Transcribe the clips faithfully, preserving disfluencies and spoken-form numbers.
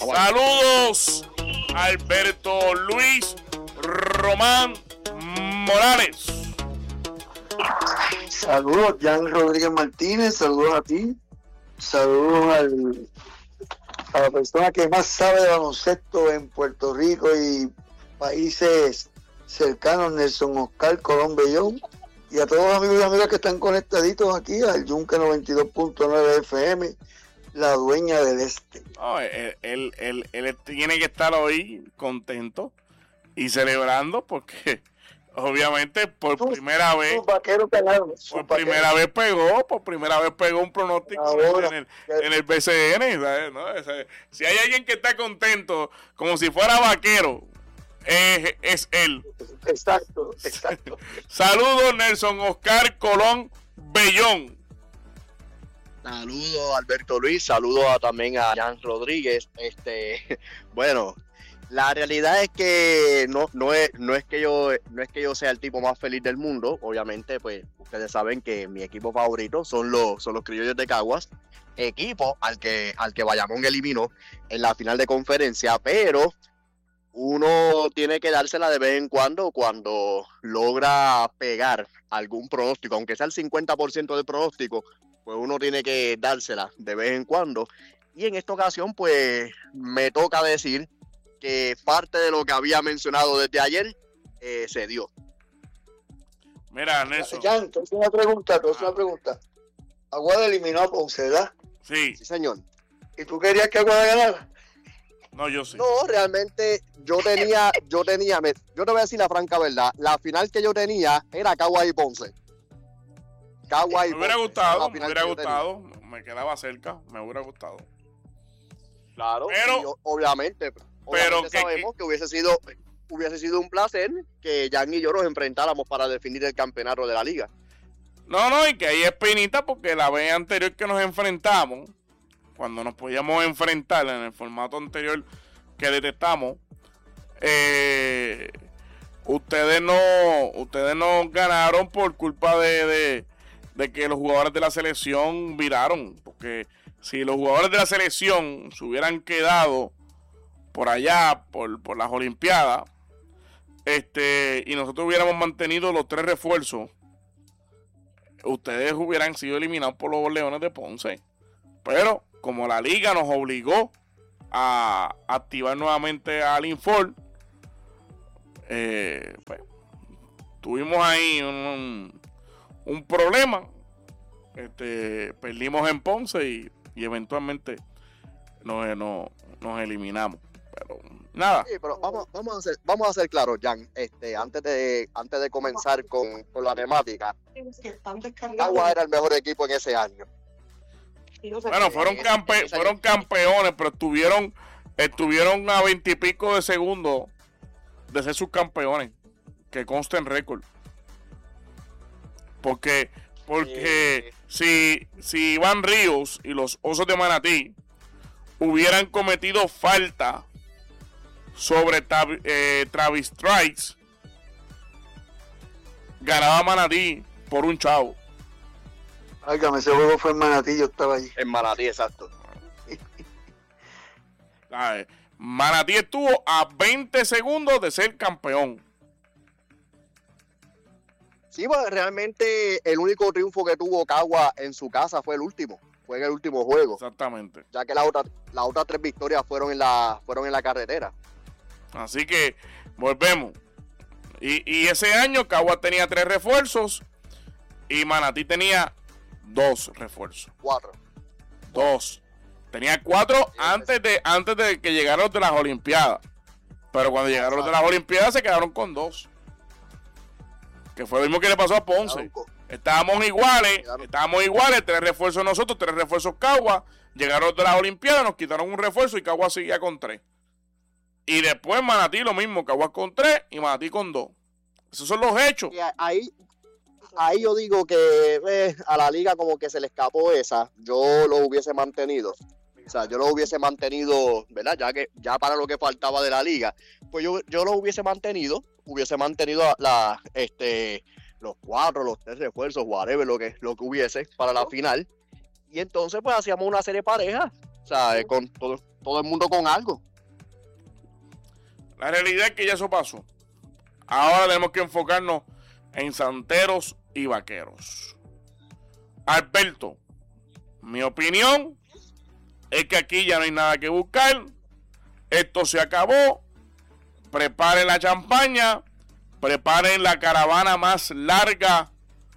Saludos, Alberto Luis Román Morales. Saludos, Jan Rodríguez Martínez. Saludos a ti. Saludos al, a la persona que más sabe de baloncesto en Puerto Rico y países cercanos, Nelson Oscar Colón Bellón. Y a todos los amigos y amigas que están conectaditos aquí al Yunque noventa y dos punto nueve F M, la dueña del este. No, él, él, él, él tiene que estar hoy contento y celebrando porque obviamente por Sus, primera vez sus vaqueros ganaron, sus por vaqueros. primera vez pegó por primera vez pegó un pronóstico Ahora, en el, en el B C N, ¿sabes? ¿No? O sea, si hay alguien que está contento como si fuera vaquero, es, es él. Exacto, exacto. Saludos, Nelson Oscar Colón Bellón. Saludos, Alberto Luis. Saludos a, también a Jan Rodríguez. Este, bueno, la realidad es que no, no es, no es que yo, no es que yo sea el tipo más feliz del mundo. Obviamente, pues, ustedes saben que mi equipo favorito son los, son los Criollos de Caguas, equipo al que, al que Bayamón eliminó en la final de conferencia, pero uno tiene que dársela de vez en cuando cuando logra pegar algún pronóstico, aunque sea el cincuenta por ciento del pronóstico, pues uno tiene que dársela de vez en cuando. Y en esta ocasión, pues, me toca decir que parte de lo que había mencionado desde ayer eh, se dio. Mira, Nelson. Jan, te hago una pregunta, te hago una pregunta. Aguada eliminó a Ponce, ¿verdad? Sí. Sí, señor. ¿Y tú querías que Aguada ganara? No, yo sí. No, realmente yo tenía, yo tenía, me, yo te voy a decir la franca verdad, la final que yo tenía era Caguas y Ponce. Caguas y Me hubiera Ponce, gustado, la me final hubiera que yo gustado, me quedaba cerca, me hubiera gustado. tenía. Claro, Pero- y o- obviamente, obviamente que- sabemos que hubiese sido, hubiese sido un placer que Jan y yo nos enfrentáramos para definir el campeonato de la liga. No, no, y que hay espinita porque la vez anterior que nos enfrentamos, cuando nos podíamos enfrentar en el formato anterior que detectamos, eh, ustedes no ustedes no ganaron por culpa de, de, de que los jugadores de la selección viraron, porque si los jugadores de la selección se hubieran quedado por allá, por, por las Olimpiadas, este, y nosotros hubiéramos mantenido los tres refuerzos, ustedes hubieran sido eliminados por los Leones de Ponce. Pero como la liga nos obligó a activar nuevamente al Infor, eh, pues, tuvimos ahí un, un problema. Este, perdimos en Ponce y, y eventualmente nos, nos, nos eliminamos. Pero nada. Sí, pero vamos, vamos a ser, vamos a ser claros, Jan, este, antes de, antes de comenzar con, con la temática, Caguas era el mejor equipo en ese año. Bueno, fueron, campe fueron campeones, pero estuvieron, estuvieron a veintipico de segundos de ser subcampeones, que consta en récord. Porque, porque si, si Iván Ríos y los Osos de Manatí hubieran cometido falta sobre eh, Travis Strikes, ganaba Manatí por un chavo. Álgame, ese juego fue en Manatí, yo estaba allí. En Manatí, exacto. ¿Sabes? Manatí estuvo a veinte segundos de ser campeón. Sí, pues realmente el único triunfo que tuvo Caguas en su casa fue el último, fue en el último juego. Exactamente. Ya que las otras las otras tres victorias fueron en la fueron en la carretera. Así que volvemos. Y, y ese año Caguas tenía tres refuerzos y Manatí tenía dos refuerzos. Cuatro. Dos. Tenía cuatro antes de, antes de que llegaran los de las Olimpiadas. Pero cuando llegaron los de las Olimpiadas se quedaron con dos. Que fue lo mismo que le pasó a Ponce. Estábamos iguales, estábamos iguales, tres refuerzos nosotros, tres refuerzos Caguas. Llegaron los de las Olimpiadas, nos quitaron un refuerzo y Caguas seguía con tres. Y después Manatí lo mismo, Caguas con tres y Manatí con dos. Esos son los hechos. Y ahí, ahí yo digo que eh, a la liga como que se le escapó esa. Yo lo hubiese mantenido. O sea, yo lo hubiese mantenido, ¿verdad? Ya que ya para lo que faltaba de la liga, pues yo, yo lo hubiese mantenido, hubiese mantenido la, este, los cuatro, los tres refuerzos, whatever, lo que, lo que hubiese para la final. Y entonces pues hacíamos una serie pareja. ¿sabes? Con todo, todo el mundo con algo. La realidad es que ya eso pasó. Ahora tenemos que enfocarnos en Santeros y Vaqueros. Alberto, mi opinión es que aquí ya no hay nada que buscar. Esto se acabó. Preparen la champaña. Preparen la caravana más larga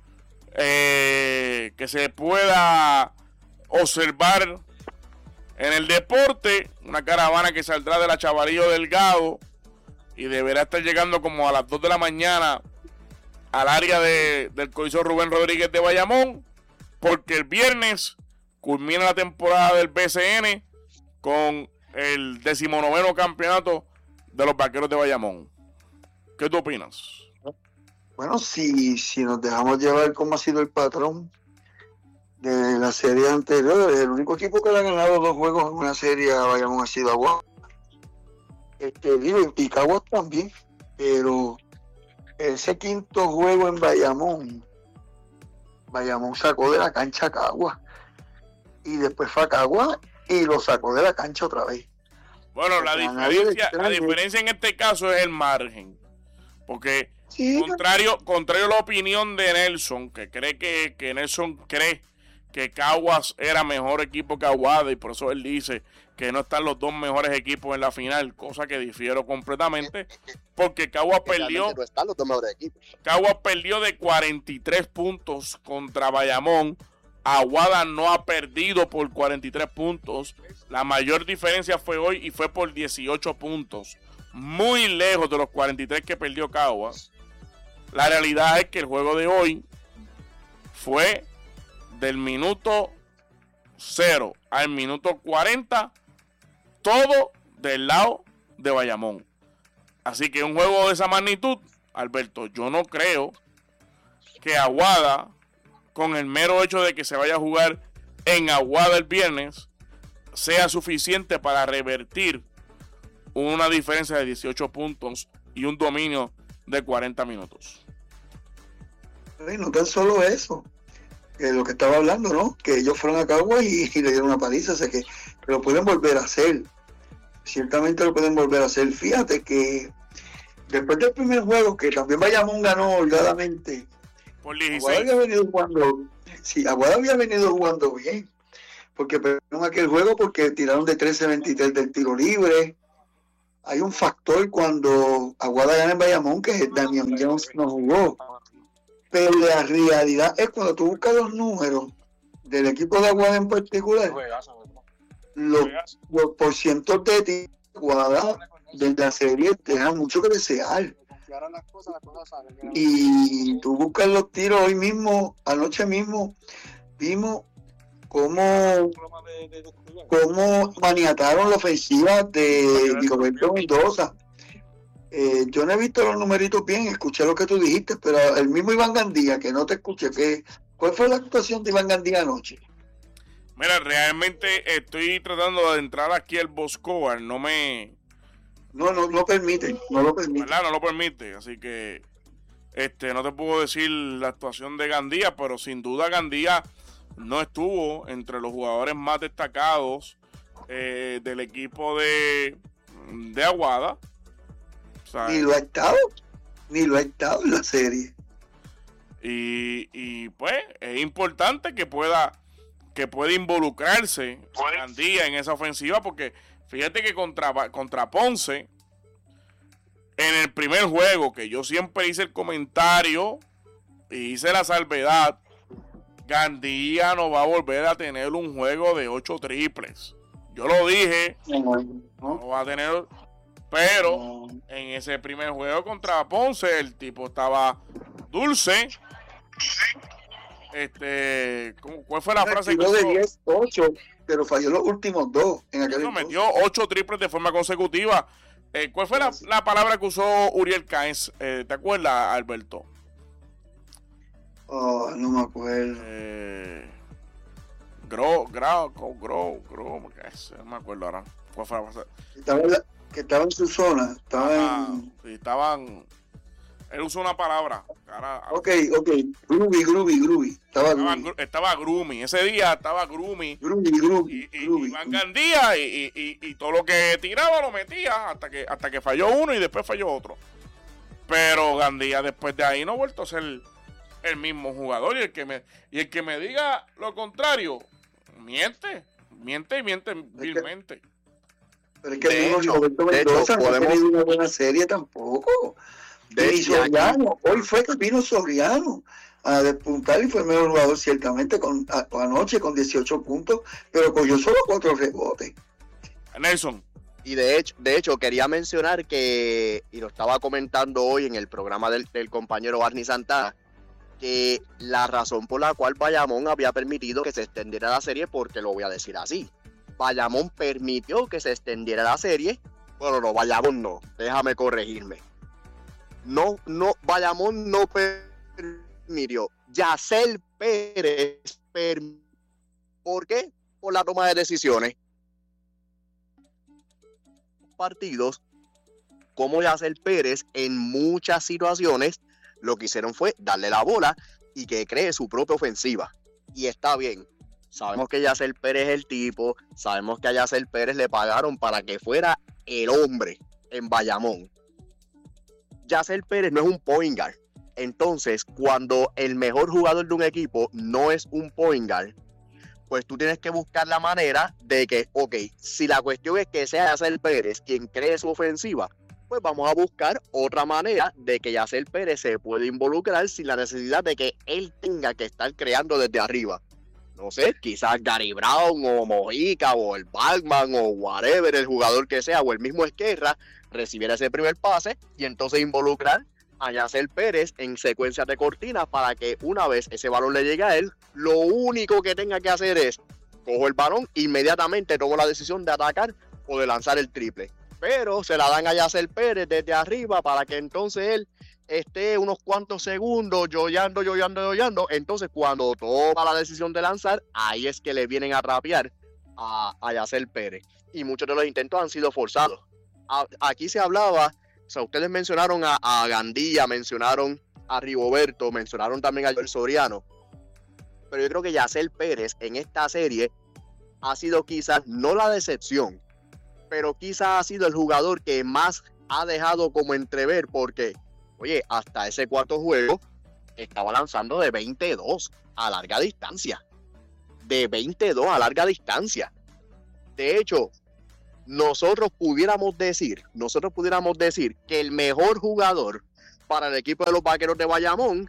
eh, que se pueda observar en el deporte. Una caravana que saldrá de la Chavarillo Delgado y deberá estar llegando como a las dos de la mañana al área de, del Coliseo Rubén Rodríguez de Bayamón, porque el viernes culmina la temporada del B C N con el decimonoveno campeonato de los Vaqueros de Bayamón. ¿Qué tú opinas? Bueno, si, si nos dejamos llevar como ha sido el patrón de la serie anterior, el único equipo que le ha ganado dos juegos en una serie a Bayamón ha sido Aguada. Este, digo, y Caguas también, pero ese quinto juego en Bayamón, Bayamón sacó de la cancha a Caguas y después fue a Caguas y lo sacó de la cancha otra vez. Bueno, la diferencia, la diferencia en este caso es el margen, porque sí, contrario, contrario a la opinión de Nelson, que cree que, que Nelson cree que Caguas era mejor equipo que Aguada y por eso él dice que no están los dos mejores equipos en la final, cosa que difiero completamente, porque Caguas perdió, no están los dos mejores equipos. Caguas perdió de cuarenta y tres puntos contra Bayamón. Aguada no ha perdido por cuarenta y tres puntos. La mayor diferencia fue hoy y fue por dieciocho puntos, muy lejos de los cuarenta y tres que perdió Caguas. La realidad es que el juego de hoy fue del minuto cero al minuto cuarenta, todo del lado de Bayamón. Así que un juego de esa magnitud, Alberto, yo no creo que Aguada, con el mero hecho de que se vaya a jugar en Aguada el viernes, sea suficiente para revertir una diferencia de dieciocho puntos y un dominio de cuarenta minutos. Y no tan solo eso, que lo que estaba hablando, ¿no? Que ellos fueron a Caguas y, y le dieron una paliza, o sea que, que lo pueden volver a hacer. Ciertamente lo pueden volver a hacer. Fíjate que después del primer juego, que también Bayamón ganó holgadamente, por dieciséis. Aguada había venido jugando, sí, Aguada había venido jugando bien, porque perdieron aquel juego porque tiraron de trece a veintitrés del tiro libre. Hay un factor cuando Aguada gana en Bayamón, que Damian Jones no jugó. Pero la realidad es cuando tú buscas los números del equipo de Aguada en particular, los, los porcientos de tiro de Aguada de la serie dejan mucho que desear. Y tú buscas los tiros hoy mismo, anoche mismo, vimos cómo, cómo maniataron la ofensiva de Rigoberto Mendoza. Eh, yo no he visto los numeritos bien, escuché lo que tú dijiste, pero el mismo Iván Gandía, que no te escuché, que, ¿cuál fue la actuación de Iván Gandía anoche? Mira, realmente estoy tratando de entrar aquí al Boscoa, no me... No, no, no permite, no lo permite. ¿Verdad? No lo permite, así que este no te puedo decir la actuación de Gandía, pero sin duda Gandía no estuvo entre los jugadores más destacados eh, del equipo de, de Aguada. O sea, ni lo ha estado, ni lo ha estado en la serie. Y, y pues es importante que pueda que pueda involucrarse Gandía en esa ofensiva, porque fíjate que contra, contra Ponce, en el primer juego, que yo siempre hice el comentario y hice la salvedad, Gandía no va a volver a tener un juego de ocho triples. Yo lo dije, no va a tener, pero en ese primer juego contra Ponce, el tipo estaba dulce. Este, ¿cuál fue la frase que usó? de diez, ocho, pero falló los últimos dos. En aquel no, metió ocho triples de forma consecutiva. Eh, ¿Cuál fue la, la palabra que usó Uriel Caens? Eh, ¿Te acuerdas, Alberto? Oh, no me acuerdo. Eh, grow, grow, grow, grow, no me acuerdo ahora. ¿Cuál fue la frase? Estaba en la, que estaba en su zona. Estaba ah, en... sí, estaban... Él usó una palabra. Ahora, ahora. Ok, ok. Groovy, groovy, groovy. Estaba, Estaba, groovy. estaba Groomy. Ese día estaba Groomy. Groovy, groovy, Y, y, groovy. Iván Gandía y, y, y, y todo lo que tiraba lo metía hasta que, hasta que falló uno y después falló otro. Pero Gandía después de ahí no ha vuelto a ser el mismo jugador. Y el que me, y el que me diga lo contrario, miente. Miente y miente vilmente. Pero es que De el mismo hecho, Roberto de hecho, Mendoza no ha podemos- tenido una buena serie tampoco. De Y hecho, Soriano, hoy fue que vino Soriano a despuntar y fue el mejor jugador ciertamente con, a, anoche con dieciocho puntos, pero cogió solo cuatro rebotes. Nelson. Y de hecho, de hecho, quería mencionar que, y lo estaba comentando hoy en el programa del, del compañero Barney Santana, que la razón por la cual Bayamón había permitido que se extendiera la serie, porque lo voy a decir así, Bayamón permitió que se extendiera la serie, bueno, no, Bayamón no, déjame corregirme. No, no, Bayamón no permitió. Yacel Pérez permitió. ¿Por qué? Por la toma de decisiones. Partidos, como Yacel Pérez, en muchas situaciones, lo que hicieron fue darle la bola y que cree su propia ofensiva. Y está bien. Sabemos que Yacel Pérez es el tipo, sabemos que a Yacel Pérez le pagaron para que fuera el hombre en Bayamón. Yacel Pérez no es un point guard. Entonces, cuando el mejor jugador de un equipo no es un point guard, pues tú tienes que buscar la manera de que, ok, si la cuestión es que sea Yacel Pérez quien cree su ofensiva, pues vamos a buscar otra manera de que Yacel Pérez se pueda involucrar sin la necesidad de que él tenga que estar creando desde arriba. No sé, quizás Gary Brown o Mojica o el Bagman o whatever, el jugador que sea, o el mismo Esquerra, recibiera ese primer pase y entonces involucrar a Yacel Pérez en secuencias de cortinas para que una vez ese balón le llegue a él, lo único que tenga que hacer es cojo el balón, inmediatamente tomo la decisión de atacar o de lanzar el triple. Pero se la dan a Yacel Pérez desde arriba para que entonces él esté unos cuantos segundos yoyando, yoyando, yoyando. Entonces cuando toma la decisión de lanzar, ahí es que le vienen a rapear a, a Yacel Pérez. Y muchos de los intentos han sido forzados. A, aquí se hablaba, o sea, ustedes mencionaron a, a Gandía, mencionaron a Rigoberto, mencionaron también a Joel Soriano. Pero yo creo que Yacel Pérez en esta serie ha sido quizás no la decepción, pero quizás ha sido el jugador que más ha dejado como entrever, porque, oye, hasta ese cuarto juego estaba lanzando de veintidós a larga distancia. De veintidós a larga distancia. De hecho, nosotros pudiéramos decir, nosotros pudiéramos decir que el mejor jugador para el equipo de los Vaqueros de Bayamón,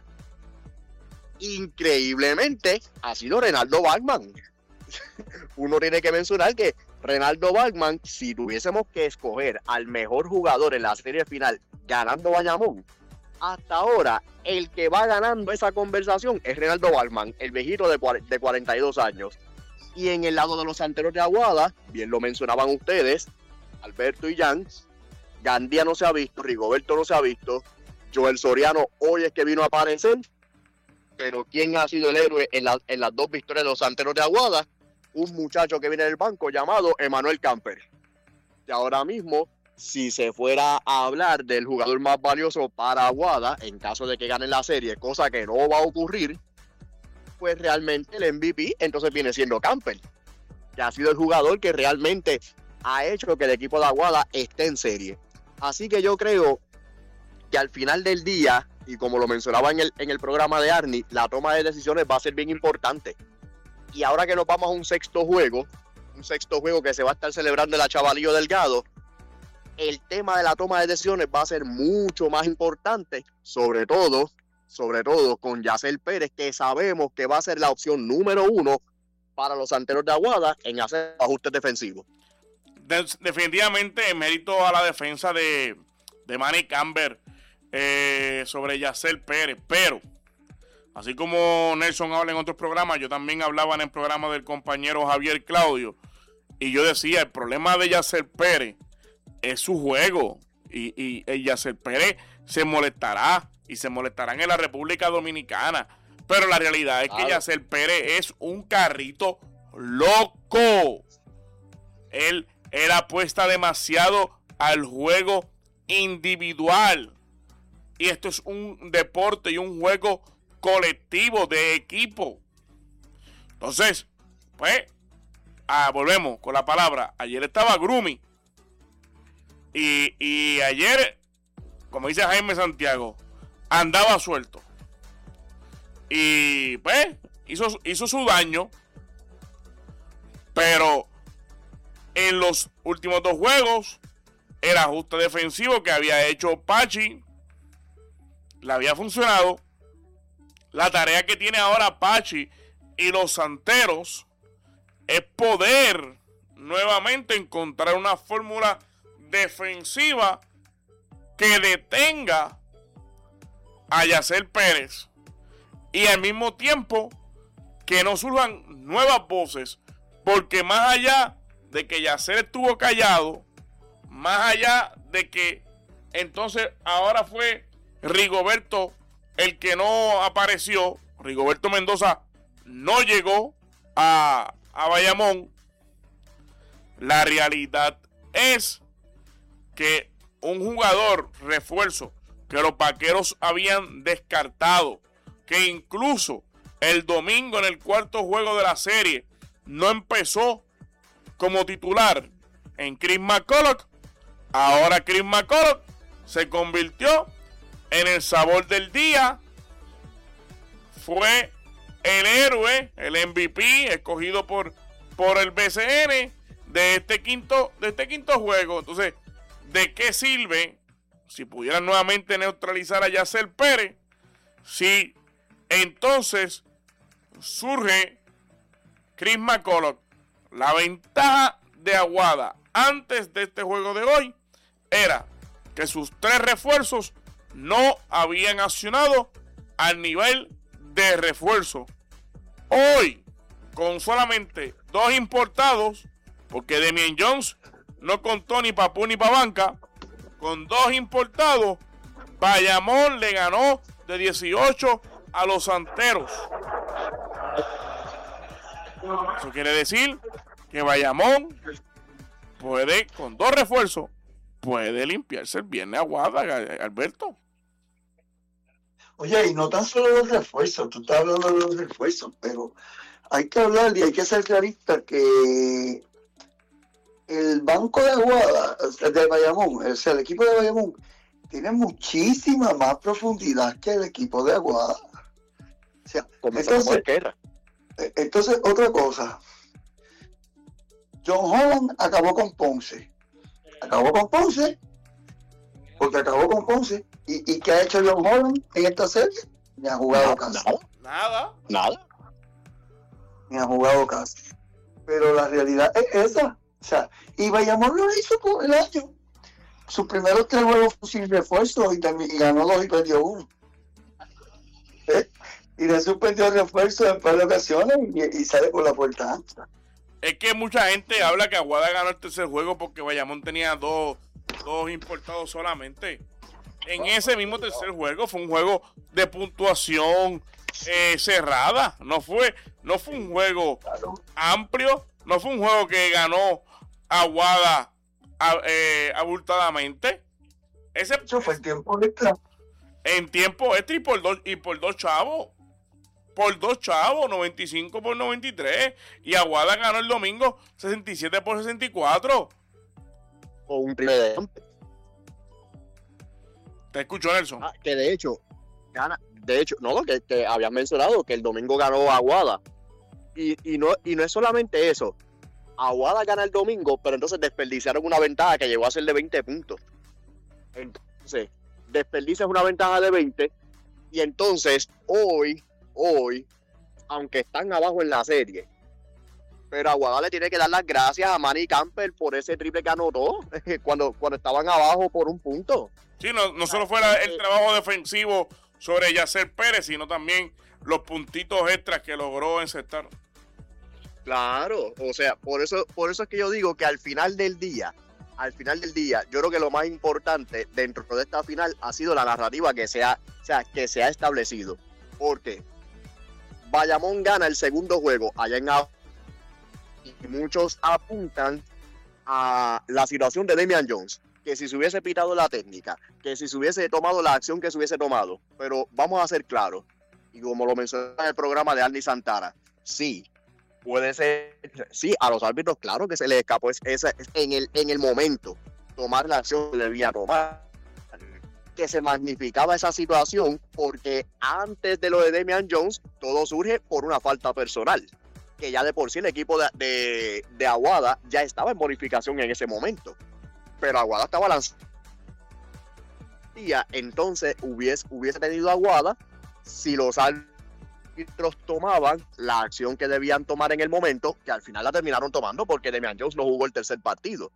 increíblemente, ha sido Renaldo Bagman. Uno tiene que mencionar que Renaldo Bagman, si tuviésemos que escoger al mejor jugador en la serie final ganando Bayamón, hasta ahora el que va ganando esa conversación es Renaldo Bagman, el viejito de cuarenta y dos años. Y en el lado de los Santeros de Aguada, bien lo mencionaban ustedes, Alberto y Jan, Gandía no se ha visto, Rigoberto no se ha visto, Joel Soriano hoy es que vino a aparecer, pero ¿quién ha sido el héroe en, la, en las dos victorias de los Santeros de Aguada? Un muchacho que viene del banco llamado Emmanuel Camper. Y ahora mismo, si se fuera a hablar del jugador más valioso para Aguada, en caso de que gane la serie, cosa que no va a ocurrir, pues realmente el M V P entonces viene siendo Camper, que ha sido el jugador que realmente ha hecho que el equipo de Aguada esté en serie. Así que yo creo que al final del día, y como lo mencionaba en el, en el programa de Arnie, la toma de decisiones va a ser bien importante. Y ahora que nos vamos a un sexto juego, un sexto juego que se va a estar celebrando en la Chavalillo Delgado, el tema de la toma de decisiones va a ser mucho más importante, sobre todo, sobre todo con Yacel Pérez, que sabemos que va a ser la opción número uno para los Santeros de Aguada en hacer ajustes defensivos. De- definitivamente, mérito a la defensa de, de Manny Camber eh, sobre Yacel Pérez, pero así como Nelson habla en otros programas, yo también hablaba en el programa del compañero Javier Claudio, y yo decía, el problema de Yacel Pérez es su juego, y, y, y Yacel Pérez se molestará, y se molestarán en la República Dominicana, pero la realidad es claro. que Yacel Pérez es un carrito loco. Él, él apuesta demasiado al juego individual. Y esto es un deporte y un juego colectivo de equipo. Entonces, pues, ah, volvemos con la palabra. Ayer estaba Grumi. Y, y ayer, como dice Jaime Santiago, andaba suelto. Y pues, hizo, hizo su daño. Pero en los últimos dos juegos, el ajuste defensivo que había hecho Pachi le había funcionado. La tarea que tiene ahora Pachi y los Santeros es poder nuevamente encontrar una fórmula defensiva que detenga a Yacer Pérez y al mismo tiempo que no surjan nuevas voces, porque más allá de que Yacer estuvo callado, más allá de que entonces ahora fue Rigoberto el que no apareció, Rigoberto Mendoza no llegó a, a Bayamón, la realidad es que un jugador refuerzo que los Vaqueros habían descartado, que incluso el domingo en el cuarto juego de la serie no empezó como titular en Chris McCulloch, ahora Chris McCulloch se convirtió en el sabor del día, fue el héroe, el M V P escogido por, por el B C N de este quinto, de este quinto juego. Entonces, ¿de qué sirve si pudieran nuevamente neutralizar a Yacer Pérez? Si entonces surge Chris McCulloch. La ventaja de Aguada antes de este juego de hoy era que sus tres refuerzos no habían accionado al nivel de refuerzo. Hoy, con solamente dos importados, porque Demian Jones no contó ni pa' pu ni pa' banca, con dos importados, Bayamón le ganó de dieciocho a los Santeros. Eso quiere decir que Bayamón puede, con dos refuerzos, puede limpiarse el viernes Aguada, Alberto. Oye, y no tan solo los refuerzos, tú estás hablando de los refuerzos, pero hay que hablar y hay que ser realista que el banco de Aguada, de Bayamón, o sea, el equipo de Bayamón, tiene muchísima más profundidad que el equipo de Aguada. O sea, entonces, entonces, otra cosa. John Holland acabó con Ponce. Acabó con Ponce, porque acabó con Ponce. ¿Y, y qué ha hecho John Holland en esta serie? Ni ha jugado nada, casi. Nada. Nada. Ni ha jugado casi. Pero la realidad es esa. O sea, y Bayamón lo hizo por el año. Sus primeros tres juegos fue sin refuerzo y, también, y ganó dos y perdió uno. ¿Eh? Y después perdió el refuerzo en un par de ocasiones y, y sale por la puerta ancha. Es que mucha gente habla que Aguada ganó el tercer juego porque Bayamón tenía dos, dos importados solamente. En ese mismo tercer juego fue un juego de puntuación eh, cerrada. No fue, no fue un juego amplio. No fue un juego que ganó Aguada a, eh, abultadamente. Ese Eso fue en tiempo extra. En tiempo extra y por dos, y por dos chavos. Por dos chavos, noventa y cinco por noventa y tres. Y Aguada ganó el domingo sesenta y siete por sesenta y cuatro. O un primer de... ¿Te escuchó, Nelson? Ah, que de hecho, gana, de hecho, no, lo que, que habías mencionado, que el domingo ganó Aguada. Y, y, no, y no es solamente eso. Aguada gana el domingo, pero entonces desperdiciaron una ventaja que llegó a ser de veinte puntos. Entonces, desperdicias una ventaja de veinte. Y entonces, hoy, hoy, aunque están abajo en la serie, pero Aguada le tiene que dar las gracias a Manny Camper por ese triple que anotó cuando, cuando estaban abajo por un punto. Sí, no, no solo fue la, el trabajo defensivo sobre Yacer Pérez, sino también los puntitos extras que logró encestar. Claro, o sea, por eso, por eso es que yo digo que al final del día, al final del día, yo creo que lo más importante dentro de esta final ha sido la narrativa que se ha, o sea, que se ha establecido. Porque Bayamón gana el segundo juego allá en Aguada y muchos apuntan a la situación de Demian Jones. que si se hubiese pitado la técnica, que si se hubiese tomado la acción que se hubiese tomado, pero vamos a ser claros, y como lo mencioné en el programa de Arnie Santana, sí, puede ser, sí, a los árbitros claro que se les escapó esa, esa, en, el, en el momento tomar la acción que debía tomar, que se magnificaba esa situación porque antes de lo de Damian Jones, todo surge por una falta personal, que ya de por sí el equipo de, de, de Aguada ya estaba en bonificación en ese momento, pero Aguada estaba lanzando, entonces hubiese, hubiese tenido Aguada si los árbitros tomaban la acción que debían tomar en el momento, que al final la terminaron tomando porque Damian Jones no jugó el tercer partido.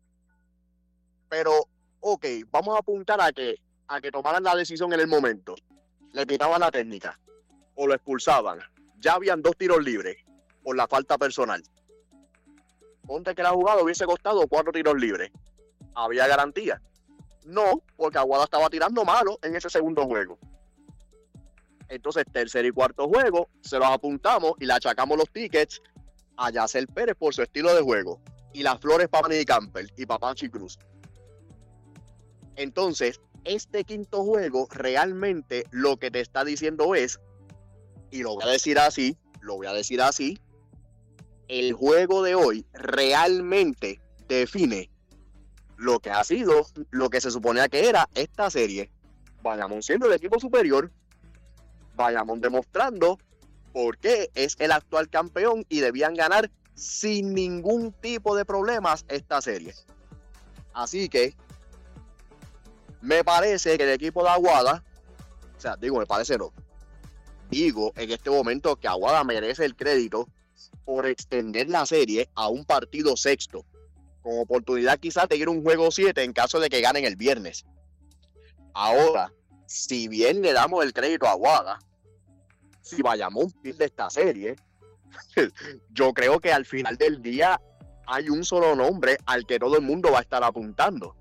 Pero, ok, vamos a apuntar a que, a que tomaran la decisión en el momento. Le pitaban la técnica o lo expulsaban. Ya habían dos tiros libres por la falta personal. Ponte que la jugada hubiese costado cuatro tiros libres. ¿Había garantía? No, porque Aguada estaba tirando malo en ese segundo juego. Entonces, tercer y cuarto juego, se los apuntamos y le achacamos los tickets a Yacer Pérez por su estilo de juego. Y las flores para Manny Campbell y para Panchi Cruz. Entonces, este quinto juego realmente lo que te está diciendo es, y lo voy a decir así, lo voy a decir así, el juego de hoy realmente define lo que ha sido, lo que se suponía que era esta serie. Bayamón siendo el equipo superior, Bayamón demostrando por qué es el actual campeón y debían ganar sin ningún tipo de problemas esta serie. Así que me parece que el equipo de Aguada, o sea, digo, me parece no, digo en este momento que Aguada merece el crédito por extender la serie a un partido sexto, con oportunidad quizás de ir un juego siete en caso de que ganen el viernes. Ahora, si bien le damos el crédito a Aguada, si Bayamón pierde esta serie, yo creo que al final del día hay un solo nombre al que todo el mundo va a estar apuntando.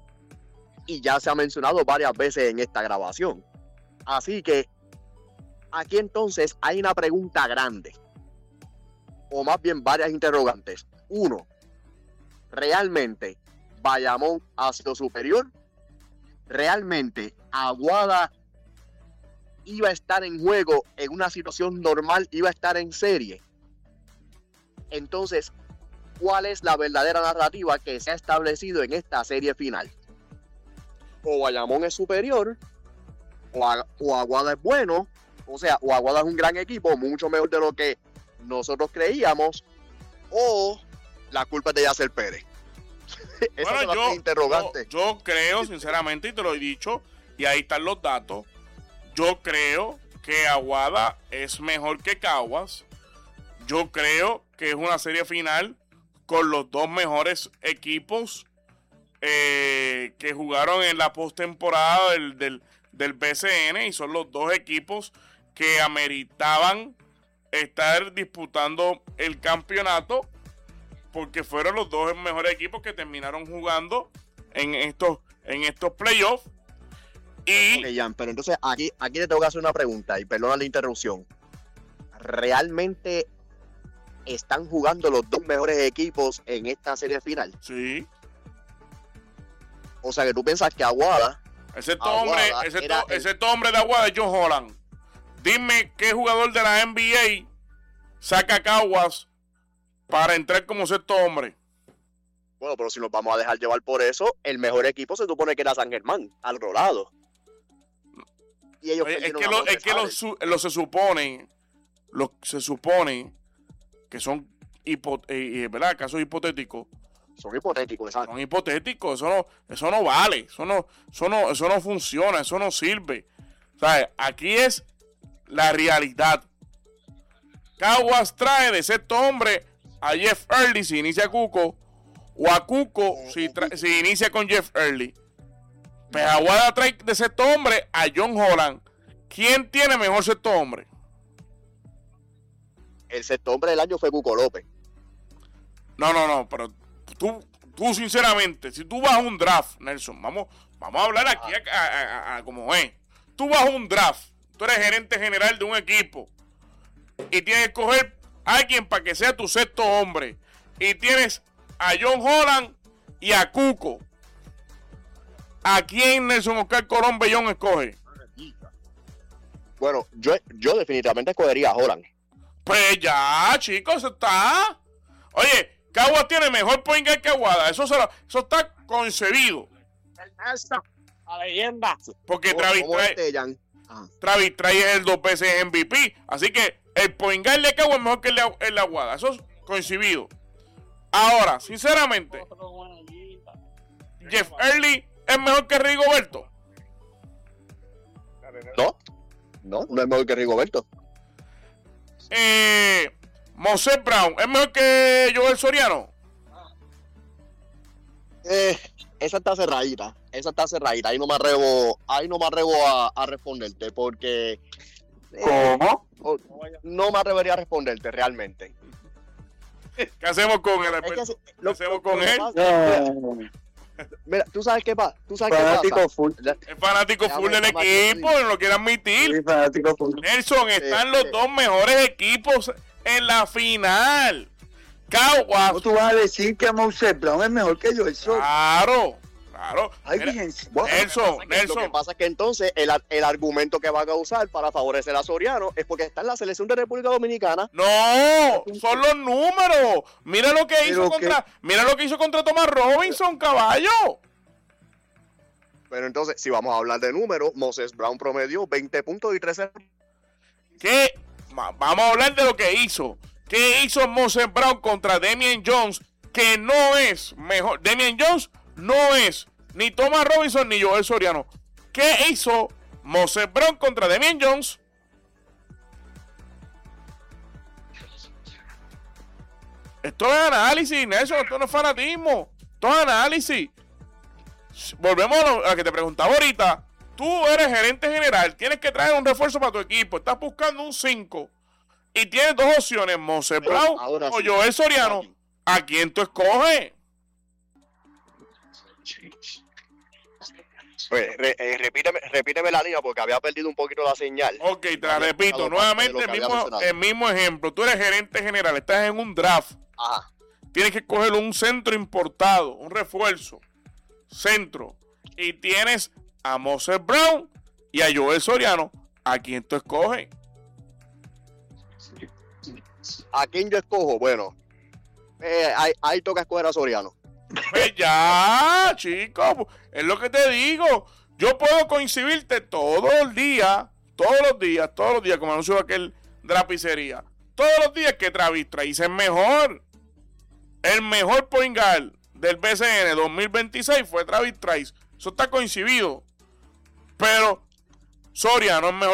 Y ya se ha mencionado varias veces en esta grabación. Así que aquí entonces hay una pregunta grande, o más bien varias interrogantes. Uno, ¿realmente Bayamón ha sido superior? ¿Realmente Aguada iba a estar en juego en una situación normal, iba a estar en serie? Entonces, ¿cuál es la verdadera narrativa que se ha establecido en esta serie final? O Bayamón es superior, o, o Aguada es bueno, o sea, o Aguada es un gran equipo, mucho mejor de lo que nosotros creíamos, o la culpa es de Yacer Pérez. Bueno, yo, interrogante. Yo, yo creo, sinceramente, y te lo he dicho, y ahí están los datos, yo creo que Aguada es mejor que Caguas. Yo creo que es una serie final con los dos mejores equipos eh, que jugaron en la postemporada del, del, del B C N, y son los dos equipos que ameritaban estar disputando el campeonato, porque fueron los dos mejores equipos que terminaron jugando en estos, en estos playoffs. Y okay, Jan, pero entonces aquí, aquí te tengo que hacer una pregunta, y perdona la interrupción. ¿Realmente están jugando los dos mejores equipos en esta serie final? Sí. O sea que tú piensas que Aguada, excepto hombre, excepto, el... excepto hombre de Aguada, John Holland. Dime qué jugador de la N B A saca a Caguas para entrar como sexto hombre. Bueno, pero si nos vamos a dejar llevar por eso, el mejor equipo se supone que era San Germán, al otro lado. Y ellos Oye, es que, lo, es que los, los se supone, los se supone que son hipo, eh, ¿verdad? Casos hipotéticos. Son hipotéticos, exacto. Son hipotéticos, eso no, eso no vale, eso no, eso no, eso no funciona, eso no sirve. ¿Sabes? Aquí es la realidad. Caguas trae de sexto hombre a Jeff Early si inicia Cuco, o a Cuco si, tra- si inicia con Jeff Early. Pues Aguada trae de sexto hombre a John Holland. ¿Quién tiene mejor sexto hombre? El sexto hombre del año fue Cuco López. No, no, no, pero tú, tú sinceramente, si tú vas a un draft, Nelson, vamos, vamos a hablar aquí a, a, a, a como es. Tú vas a un draft, tú eres gerente general de un equipo y tienes que escoger a alguien para que sea tu sexto hombre. Y tienes a John Holland y a Cuco. ¿a quién Nelson Oscar Colón Bellón escoge? Bueno, yo, yo definitivamente escogería a Holland. Pues ya, chicos, eso está. Oye, Caguas tiene mejor point guard que Aguada. Eso, se lo, eso está concebido. La leyenda. Porque ¿Cómo- Travis cómo trae, este, Jan? Ah. Travis trae es el dos veces M V P. Así que el point guard de Caguas es mejor que el de, el de Aguada. Eso es coincidido. Ahora, sinceramente, Jeff Early es mejor que Rigoberto. No, no, no es mejor que Rigoberto. Eh, Moses Brown es mejor que Joel Soriano. Eh, esa está cerradita, esa está cerradita. Ahí no me atrevo, ahí no me atrevo a, a responderte porque eh, ¿Cómo? o- no me atrevería a responderte realmente. ¿Qué hacemos con el Es que experto? si- lo- hacemos lo con que él? pasa- No, Mira, tú sabes qué pasa, tú sabes qué fanático pasa. full. Es fanático Ya, full pues, del toma, equipo, toma. no lo quiere admitir. Sí, fanático full. Nelson, están Eh, los eh. dos mejores equipos en la final. Caguas, ¿Cómo tú vas a decir que Moses Brown es mejor que Joel Sol? claro, claro. Ay, Mira, fíjense. Bueno, Nelson, lo que pasa es que- Lo que Nelson. pasa es que entonces el, ar- el argumento que van a usar para favorecer a Soriano es porque está en la selección de República Dominicana. No, son los números. Mira lo que hizo Pero contra, mira lo que hizo contra Thomas Robinson, caballo. Pero entonces, si vamos a hablar de números, Moses Brown promedió veinte puntos y trece. ¿Qué? Va- Vamos a hablar de lo que hizo. ¿Qué hizo Moses Brown contra Damian Jones? Que no es mejor. Damian Jones no es ni Thomas Robinson ni Joel Soriano. ¿Qué hizo Moses Brown contra Damian Jones? Esto es análisis, Nelson. Esto no es fanatismo. Esto es análisis. Volvemos a lo a que te preguntaba ahorita. Tú eres gerente general, tienes que traer un refuerzo para tu equipo. Estás buscando un cinco y tienes dos opciones: Moses Pero Brown ahora o sí. Joel Soriano. ¿A quién tú escoges? Pues, re- eh, repíteme, repíteme la línea porque había perdido un poquito la señal. Ok, te la Había repito escuchado nuevamente. parte El de lo que había mismo, mencionado. el mismo ejemplo. Tú eres gerente general, estás en un draft. Ajá. Tienes que coger un centro importado, un refuerzo, centro. Y tienes a Moses Brown y a Joel Soriano. ¿A quién tú escoges? ¿A quién yo escojo? Bueno, eh, ahí, ahí toca escoger a Soriano. Pues ya, chicos, es lo que te digo. Yo puedo coincidirte todo el día, todos los días, todos los días, como anunció de aquel de la pizzería. Todos los días que Travis Trice es mejor. El mejor point guard del B C N dos mil veintiséis fue Travis Trice. Eso está coincidido. Pero Soriano es mejor